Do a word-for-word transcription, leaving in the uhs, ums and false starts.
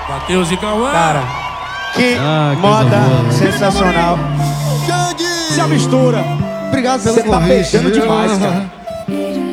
Matheus e Cauã. Cara, que Ah, coisa moda boa, né? sensacional. Se a mistura. Obrigado pelo Você tá convite. beijando viu? demais, cara.